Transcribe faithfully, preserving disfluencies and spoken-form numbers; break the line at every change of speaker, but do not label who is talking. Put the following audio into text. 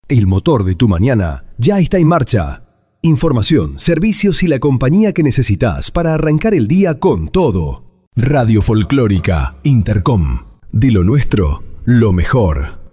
El motor de tu mañana ya está en marcha. Información, servicios y la compañía que necesitas para arrancar el día con todo. Radio Folclórica Intercom. De lo nuestro, lo mejor.